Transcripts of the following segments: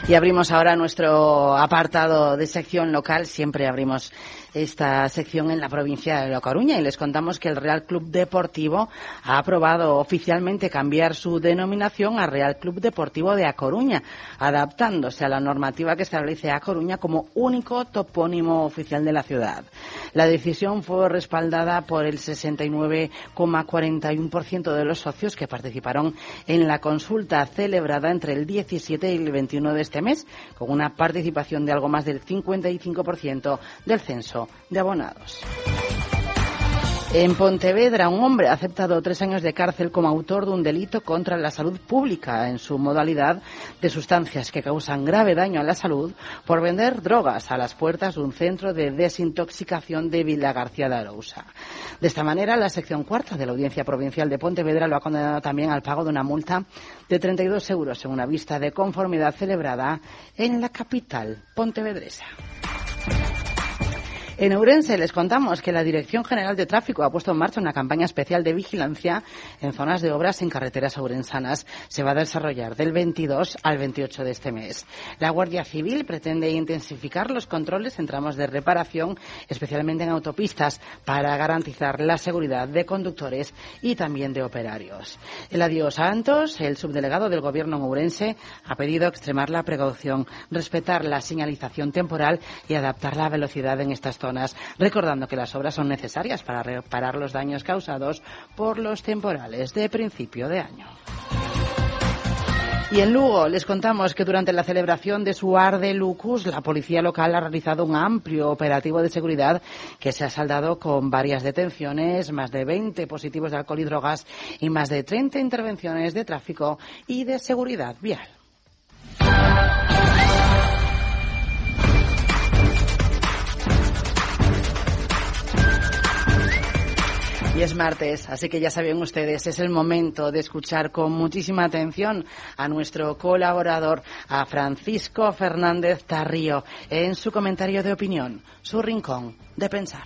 Y abrimos ahora nuestro apartado de sección local. Siempre abrimos esta sección en la provincia de La Coruña y les contamos que el Real Club Deportivo ha aprobado oficialmente cambiar su denominación a Real Club Deportivo de A Coruña, adaptándose a la normativa que establece A Coruña como único topónimo oficial de la ciudad. La decisión fue respaldada por el 69,41% de los socios que participaron en la consulta celebrada entre el 17 y el 21 de este mes, con una participación de algo más del 55% del censo de abonados. En Pontevedra, un hombre ha aceptado 3 años de cárcel como autor de un delito contra la salud pública en su modalidad de sustancias que causan grave daño a la salud por vender drogas a las puertas de un centro de desintoxicación de Vilagarcía de Arousa. De esta manera, la sección cuarta de la Audiencia Provincial de Pontevedra lo ha condenado también al pago de una multa de 32 euros en una vista de conformidad celebrada en la capital pontevedresa. En Ourense les contamos que la Dirección General de Tráfico ha puesto en marcha una campaña especial de vigilancia en zonas de obras en carreteras ourensanas. Se va a desarrollar del 22 al 28 de este mes. La Guardia Civil pretende intensificar los controles en tramos de reparación, especialmente en autopistas, para garantizar la seguridad de conductores y también de operarios. Eladio Santos, el subdelegado del Gobierno en Ourense, ha pedido extremar la precaución, respetar la señalización temporal y adaptar la velocidad en estas zonas, recordando que las obras son necesarias para reparar los daños causados por los temporales de principio de año. Y en Lugo les contamos que durante la celebración de su Arde Lucus, la policía local ha realizado un amplio operativo de seguridad que se ha saldado con varias detenciones, más de 20 positivos de alcohol y drogas y más de 30 intervenciones de tráfico y de seguridad vial. Y es martes, así que ya saben ustedes, es el momento de escuchar con muchísima atención a nuestro colaborador, a Francisco Fernández Tarrío, en su comentario de opinión, su rincón de pensar.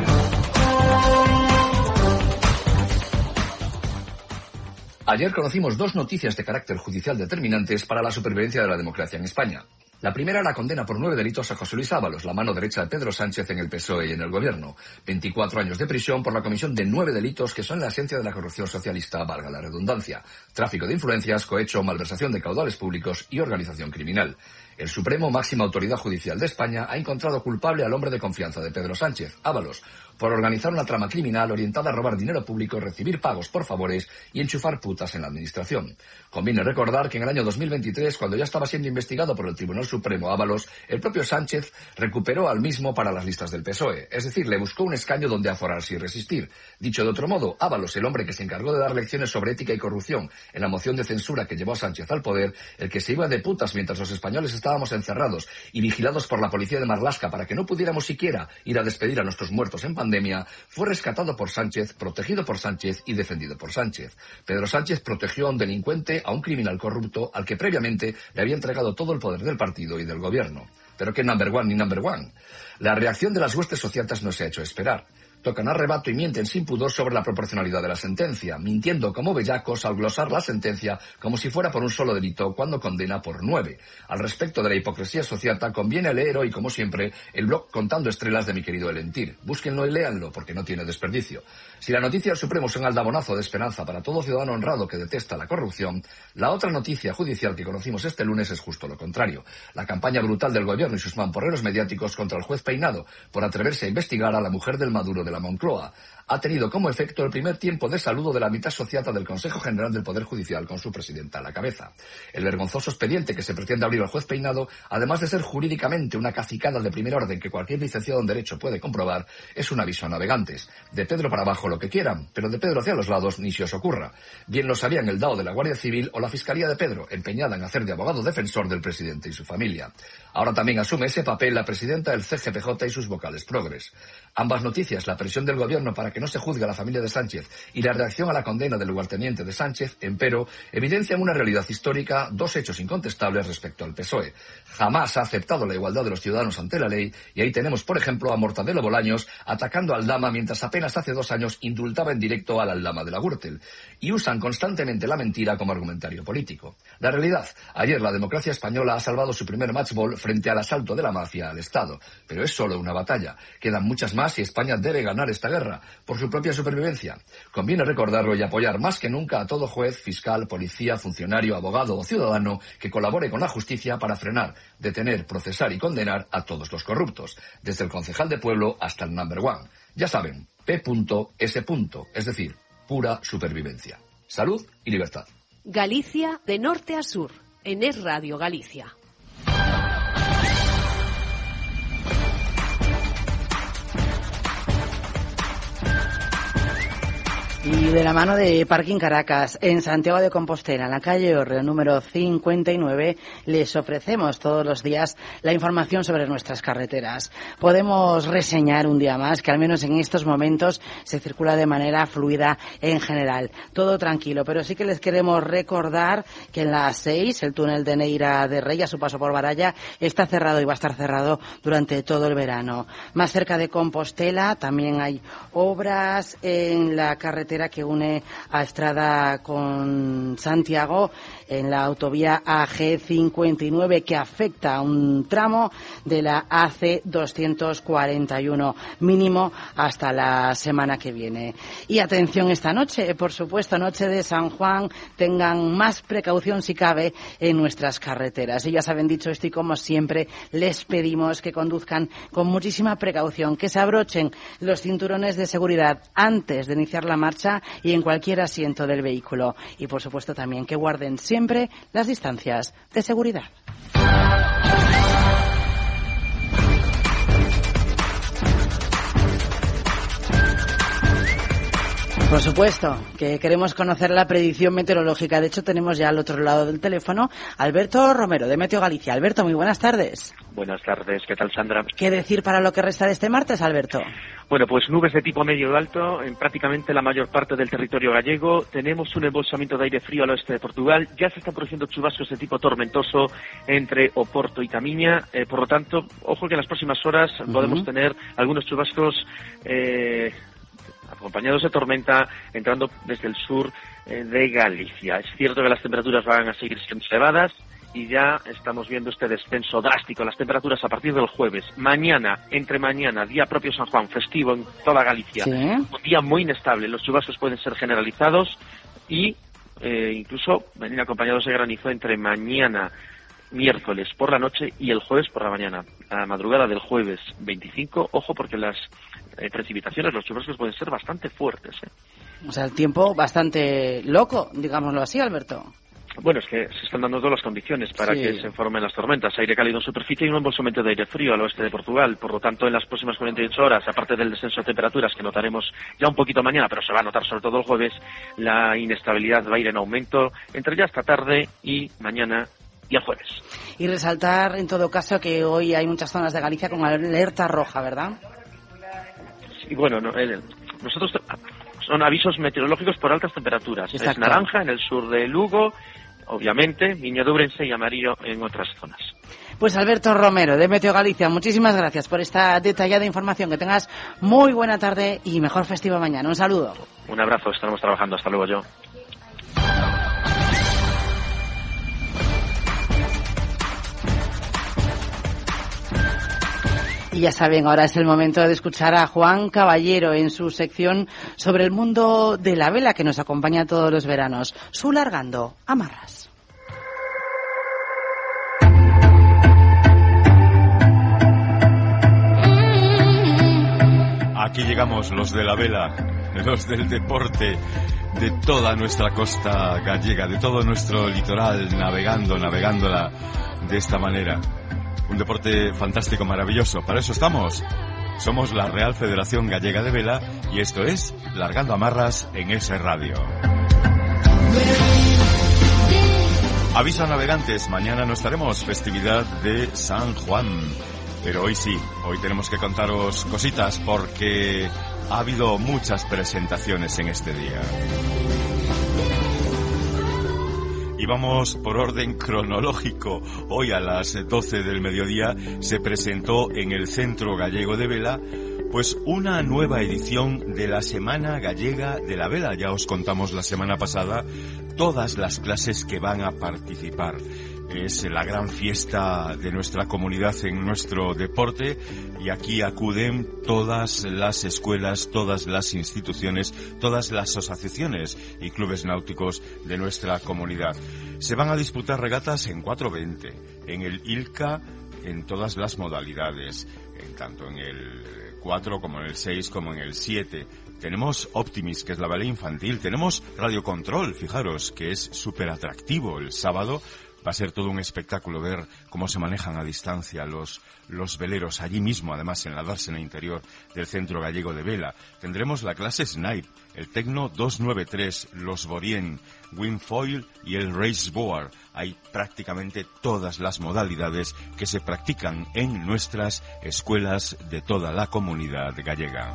Ayer conocimos 2 noticias de carácter judicial determinantes para la supervivencia de la democracia en España. La primera, la condena por 9 delitos a José Luis Ábalos, la mano derecha de Pedro Sánchez en el PSOE y en el Gobierno. 24 años de prisión por la comisión de 9 delitos que son la esencia de la corrupción socialista, valga la redundancia: tráfico de influencias, cohecho, malversación de caudales públicos y organización criminal. El Supremo, máxima autoridad judicial de España, ha encontrado culpable al hombre de confianza de Pedro Sánchez, Ábalos, por organizar una trama criminal orientada a robar dinero público, recibir pagos por favores y enchufar putas en la administración. Conviene recordar que en el año 2023, cuando ya estaba siendo investigado por el Tribunal Supremo Ábalos, el propio Sánchez recuperó al mismo para las listas del PSOE, es decir, le buscó un escaño donde aforarse y resistir. Dicho de otro modo, Ábalos, el hombre que se encargó de dar lecciones sobre ética y corrupción en la moción de censura que llevó a Sánchez al poder, el que se iba de putas mientras los españoles estábamos encerrados y vigilados por la policía de Marlaska para que no pudiéramos siquiera ir a despedir a nuestros muertos en pandemia, fue rescatado por Sánchez, protegido por Sánchez y defendido por Sánchez. Pedro Sánchez protegió a un delincuente, a un criminal corrupto, al que previamente le había entregado todo el poder del partido y del gobierno. Pero qué number one ni number one. La reacción de las huestes sociatas no se ha hecho esperar. Tocan a rebato y mienten sin pudor sobre la proporcionalidad de la sentencia, mintiendo como bellacos al glosar la sentencia como si fuera por un solo delito cuando condena por 9. Al respecto de la hipocresía sociata, conviene leer hoy, como siempre, el blog Contando Estrelas de mi querido Elentir. Búsquenlo y léanlo, porque no tiene desperdicio. Si la noticia del Supremo es un aldabonazo de esperanza para todo ciudadano honrado que detesta la corrupción, la otra noticia judicial que conocimos este lunes es justo lo contrario. La campaña brutal del gobierno y sus mamporreros mediáticos contra el juez Peinado por atreverse a investigar a la mujer del Maduro de la Moncloa ha tenido como efecto el primer tiempo de saludo de la mitad sociata del Consejo General del Poder Judicial con su presidenta a la cabeza. El vergonzoso expediente que se pretende abrir al juez Peinado, además de ser jurídicamente una cacicada de primer orden que cualquier licenciado en Derecho puede comprobar, es un aviso a navegantes. De Pedro para abajo lo que quieran, pero de Pedro hacia los lados ni se os ocurra. Bien lo sabían el DAO de la Guardia Civil o la Fiscalía de Pedro, empeñada en hacer de abogado defensor del presidente y su familia. Ahora también asume ese papel la presidenta del CGPJ y sus vocales progres. Ambas noticias, la presión del gobierno para que no se juzgue a la familia de Sánchez y la reacción a la condena del lugarteniente de Sánchez, empero, evidencian una realidad histórica, dos hechos incontestables respecto al PSOE. Jamás ha aceptado la igualdad de los ciudadanos ante la ley, y ahí tenemos, por ejemplo, a Mortadelo Bolaños atacando a Aldama mientras apenas hace 2 años indultaba en directo al Aldama de la Gürtel. Y usan constantemente la mentira como argumentario político. La realidad, ayer la democracia española ha salvado su primer match ball frente al asalto de la mafia al Estado, pero es solo una batalla. Quedan muchas más y España debe ganar esta guerra, por su propia supervivencia. Conviene recordarlo y apoyar más que nunca a todo juez, fiscal, policía, funcionario, abogado o ciudadano que colabore con la justicia para frenar, detener, procesar y condenar a todos los corruptos, desde el concejal de pueblo hasta el number one. Ya saben, P.S. es decir, pura supervivencia. Salud y libertad. Galicia de norte a sur, en Es Radio Galicia. Y de la mano de Parking Caracas, en Santiago de Compostela, en la calle Orreo número 59, les ofrecemos todos los días la información sobre nuestras carreteras. Podemos reseñar un día más que al menos en estos momentos se circula de manera fluida en general. Todo tranquilo, pero sí que les queremos recordar que en la A6, el túnel de Neira de Rey, a su paso por Baralla, está cerrado y va a estar cerrado durante todo el verano. Más cerca de Compostela también hay obras en la carretera que une a Estrada con Santiago, en la autovía AG59, que afecta a un tramo de la AC241, mínimo hasta la semana que viene. Y atención esta noche, por supuesto, noche de San Juan, tengan más precaución si cabe en nuestras carreteras. Y ya saben, dicho esto, y como siempre, les pedimos que conduzcan con muchísima precaución, que se abrochen los cinturones de seguridad antes de iniciar la marcha y en cualquier asiento del vehículo. Y por supuesto también que guarden siempre las distancias de seguridad. Por supuesto, que queremos conocer la predicción meteorológica. De hecho, tenemos ya al otro lado del teléfono Alberto Romero, de Meteo Galicia. Alberto, muy buenas tardes. Buenas tardes, ¿qué tal, Sandra? ¿Qué decir para lo que resta de este martes, Alberto? Bueno, pues nubes de tipo medio alto en prácticamente la mayor parte del territorio gallego. Tenemos un embolsamiento de aire frío al oeste de Portugal. Ya se están produciendo chubascos de tipo tormentoso entre Oporto y Tamiña. Por lo tanto, ojo que en las próximas horas podemos tener algunos chubascos acompañados de tormenta entrando desde el sur de Galicia. Es cierto que las temperaturas van a seguir siendo elevadas y ya estamos viendo este descenso drástico en las temperaturas a partir del jueves. Mañana, entre mañana, día propio San Juan, festivo en toda Galicia, ¿sí? Un día muy inestable. Los chubascos pueden ser generalizados y incluso venir acompañados de granizo entre mañana, miércoles por la noche y el jueves por la mañana. A la madrugada del jueves 25, ojo porque las precipitaciones, los chubascos pueden ser bastante fuertes. O sea, el tiempo bastante loco, digámoslo así, Alberto. Bueno, es que se están dando todas las condiciones para que se formen las tormentas. Aire cálido en superficie y un embolsamiento de aire frío al oeste de Portugal. Por lo tanto, en las próximas 48 horas, aparte del descenso de temperaturas que notaremos ya un poquito mañana, pero se va a notar sobre todo el jueves, la inestabilidad va a ir en aumento entre ya esta tarde y mañana y el jueves. Y resaltar, en todo caso, que hoy hay muchas zonas de Galicia con alerta roja, ¿verdad? Sí, bueno, nosotros son avisos meteorológicos por altas temperaturas. Exacto. Es naranja en el sur de Lugo, obviamente, Miño de Ourense y amarillo en otras zonas. Pues Alberto Romero, de Meteo Galicia, muchísimas gracias por esta detallada información. Que tengas muy buena tarde y mejor festivo mañana. Un saludo. Un abrazo, estaremos trabajando. Hasta luego, yo. Y ya saben, ahora es el momento de escuchar a Juan Caballero en su sección sobre el mundo de la vela que nos acompaña todos los veranos. Su Largando Amarras. Aquí llegamos los de la vela, los del deporte, de toda nuestra costa gallega, de todo nuestro litoral, navegándola de esta manera. Un deporte fantástico, maravilloso. Para eso estamos. Somos la Real Federación Gallega de Vela y esto es Largando Amarras en Es Radio. Aviso a navegantes, mañana no estaremos, festividad de San Juan. Pero hoy sí, hoy tenemos que contaros cositas porque Ha habido muchas presentaciones en este día. Y vamos por orden cronológico. Hoy a las 12 del mediodía se presentó en el Centro Gallego de Vela pues una nueva edición de la Semana Gallega de la Vela. Ya os contamos la semana pasada todas las clases que van a participar. Es la gran fiesta de nuestra comunidad en nuestro deporte y aquí acuden todas las escuelas, todas las instituciones, todas las asociaciones y clubes náuticos de nuestra comunidad. Se van a disputar regatas en 420, en el ILCA, en todas las modalidades, tanto en el 4 como en el 6 como en el 7. Tenemos Optimis, que es la vela infantil. Tenemos Radio Control, fijaros, que es súper atractivo el sábado. Va a ser todo un espectáculo ver cómo se manejan a distancia los veleros allí mismo, además en la dársena interior del Centro Gallego de Vela. Tendremos la clase Snipe, el Tecno 293, los Borien, Windfoil y el Raceboard. Hay prácticamente todas las modalidades que se practican en nuestras escuelas de toda la comunidad gallega.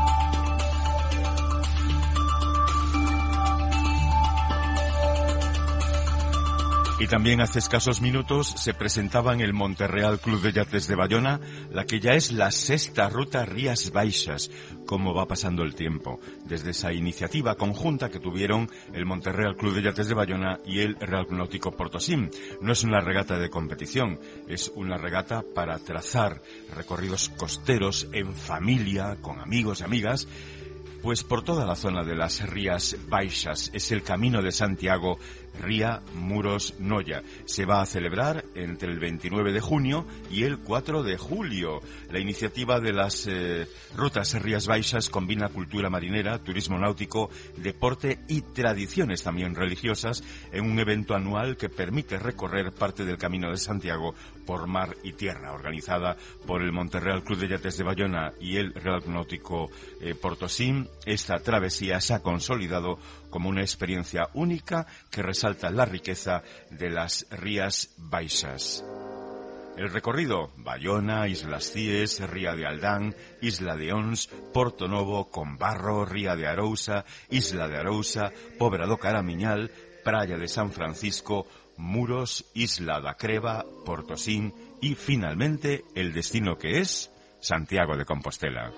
Y también hace escasos minutos se presentaba en el Monterreal Club de Yates de Bayona la que ya es la 6ª ruta Rías Baixas. Cómo va pasando el tiempo desde esa iniciativa conjunta que tuvieron el Monterreal Club de Yates de Bayona y el Real Náutico Portosín. No es una regata de competición, es una regata para trazar recorridos costeros en familia, con amigos y amigas, pues por toda la zona de las Rías Baixas. Es el Camino de Santiago, Ría, Muros, Noia. Se va a celebrar entre el 29 de junio y el 4 de julio. La iniciativa de las rutas Rías Baixas combina cultura marinera, turismo náutico, deporte y tradiciones también religiosas en un evento anual que permite recorrer parte del Camino de Santiago por mar y tierra, organizada por el Monterreal Club de Yates de Bayona y el Real Náutico Portosín. Esta travesía se ha consolidado como una experiencia única que resalta la riqueza de las Rías Baixas. El recorrido: Bayona, Islas Cíes, Ría de Aldán, Isla de Ons, Porto Novo, Combarro, Ría de Arousa, Isla de Arousa, Pobra do Caramiñal, Praia de San Francisco, Muros, Isla da Creva, Portosín y finalmente el destino que es Santiago de Compostela.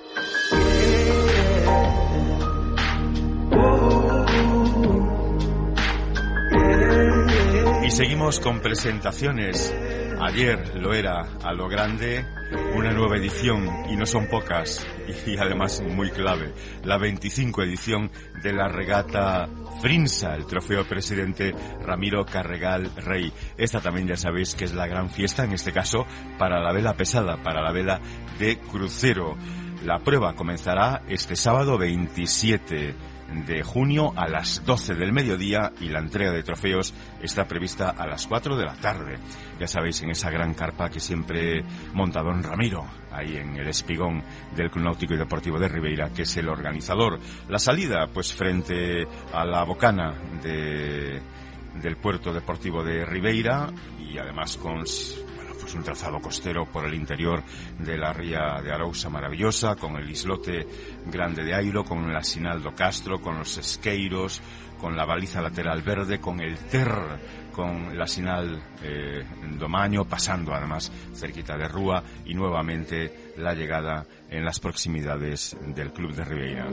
Y seguimos con presentaciones. Ayer lo era a lo grande, una nueva edición, y no son pocas, y además muy clave, la 25 edición de la regata Frinsa, el trofeo presidente Ramiro Carregal Rey. Esta también ya sabéis que es la gran fiesta, en este caso para la vela pesada, para la vela de crucero. La prueba comenzará este sábado 27 de junio a las 12 del mediodía y la entrega de trofeos está prevista a las 4 de la tarde. Ya sabéis, en esa gran carpa que siempre monta don Ramiro, ahí en el espigón del Club Náutico y Deportivo de Ribeira, que es el organizador. La salida, pues frente a la bocana del puerto deportivo de Ribeira y además con un trazado costero por el interior de la ría de Arousa maravillosa, con el islote grande de Airo, con el Asinaldo Castro, con los esqueiros, con la baliza lateral verde, con el Ter, con el Asinal Domaño, pasando además cerquita de Rúa y nuevamente la llegada en las proximidades del Club de Ribeira.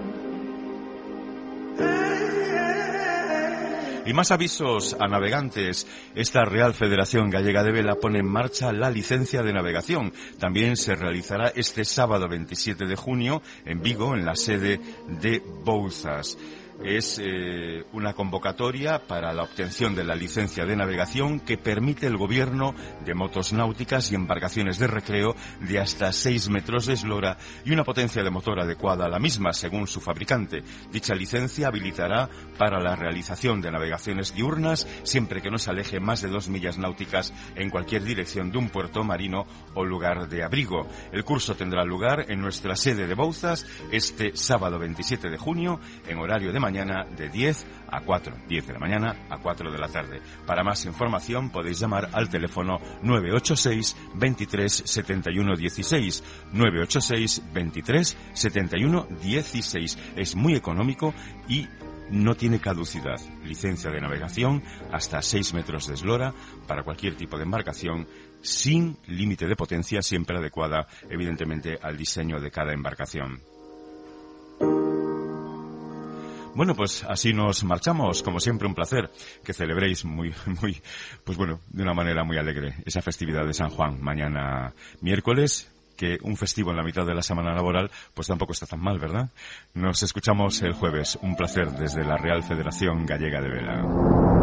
Y más avisos a navegantes. Esta Real Federación Gallega de Vela pone en marcha la licencia de navegación. También se realizará este sábado 27 de junio en Vigo, en la sede de Bouzas. Es una convocatoria para la obtención de la licencia de navegación que permite el gobierno de motos náuticas y embarcaciones de recreo de hasta 6 metros de eslora y una potencia de motor adecuada a la misma según su fabricante. Dicha licencia habilitará para la realización de navegaciones diurnas siempre que no se aleje más de 2 millas náuticas en cualquier dirección de un puerto marino o lugar de abrigo. El curso tendrá lugar en nuestra sede de Bouzas este sábado 27 de junio en horario de mañana de 10 a 4, 10 de la mañana a 4 de la tarde. Para más información podéis llamar al teléfono 986 23 71 16, 986 23 71 16. Es muy económico y no tiene caducidad. Licencia de navegación hasta 6 metros de eslora para cualquier tipo de embarcación, sin límite de potencia, siempre adecuada evidentemente al diseño de cada embarcación. Bueno, pues así nos marchamos. Como siempre, un placer que celebréis pues bueno, de una manera muy alegre esa festividad de San Juan mañana miércoles, que un festivo en la mitad de la semana laboral pues tampoco está tan mal, ¿verdad? Nos escuchamos el jueves. Un placer desde la Real Federación Gallega de Vela.